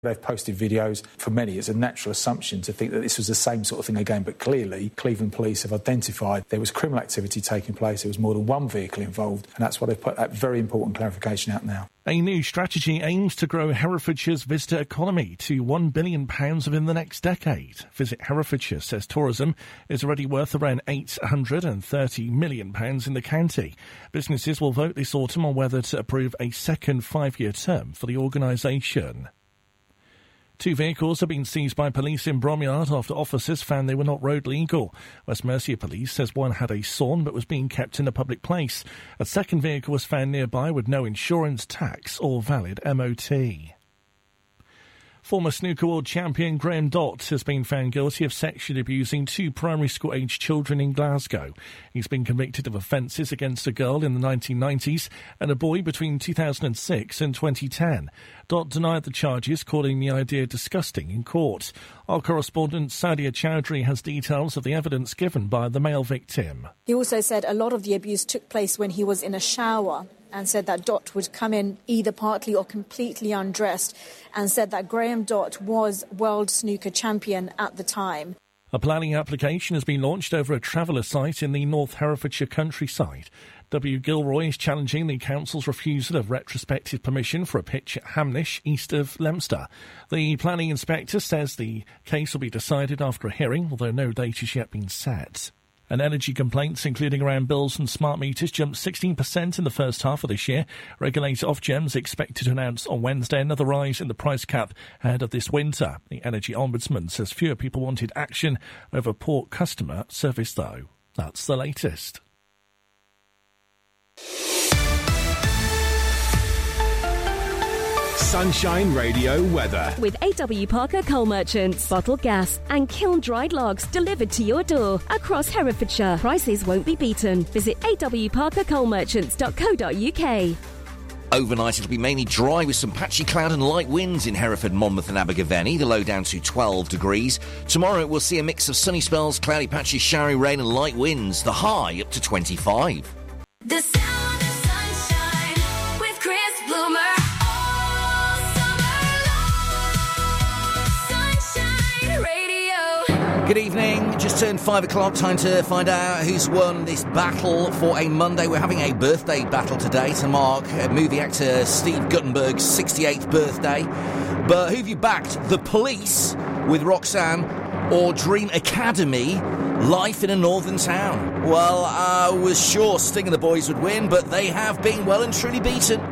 They've posted videos. For many, it's a natural assumption to think that this was the same sort of thing again, but clearly Cleveland police have identified there was criminal activity taking place, there was more than one vehicle involved, and that's why they've put that very important clarification out now. A new strategy aims to grow Herefordshire's visitor economy to £1 billion within the next decade. Visit Herefordshire says tourism is already worth around £830 million in the county. Businesses will vote this autumn on whether to approve a second 5-year term for the organisation. 2 vehicles have been seized by police in Bromyard after officers found they were not road legal. West Mercia Police says one had a sawn but was being kept in a public place. A second vehicle was found nearby with no insurance, tax or valid MOT. Former snooker world champion Graham Dott has been found guilty of sexually abusing 2 primary school-aged children in Glasgow. He's been convicted of offences against a girl in the 1990s and a boy between 2006 and 2010. Dott denied the charges, calling the idea disgusting in court. Our correspondent Sadia Chowdhury has details of the evidence given by the male victim. He also said a lot of the abuse took place when he was in a shower, and said that Dott would come in either partly or completely undressed, and said that Graham Dott was world snooker champion at the time. A planning application has been launched over a traveller site in the North Herefordshire countryside. W. Gilroy is challenging the council's refusal of retrospective permission for a pitch at Hamnish, east of Leominster. The planning inspector says the case will be decided after a hearing, although no date has yet been set. And energy complaints, including around bills and smart meters, jumped 16% in the first half of this year. Regulator Ofgem is expected to announce on Wednesday another rise in the price cap ahead of this winter. The Energy Ombudsman says fewer people wanted action over poor customer service, though. That's the latest. Sunshine Radio weather. With AW Parker Coal Merchants. Bottled gas and kiln-dried logs delivered to your door across Herefordshire. Prices won't be beaten. Visit awparkercoalmerchants.co.uk. Overnight it'll be mainly dry with some patchy cloud and light winds in Hereford, Monmouth and Abergavenny, the low down to 12 degrees. Tomorrow we'll see a mix of sunny spells, cloudy patches, showery rain and light winds, the high up to 25. The sound of sunshine with Chris Bloomer. Good evening, just turned 5 o'clock, time to find out who's won this battle for a Monday. We're having a birthday battle today to mark movie actor Steve Guttenberg's 68th birthday. But who've you backed? The Police with Roxanne or Dream Academy, Life in a Northern Town? Well, I was sure Sting and the boys would win, but they have been well and truly beaten.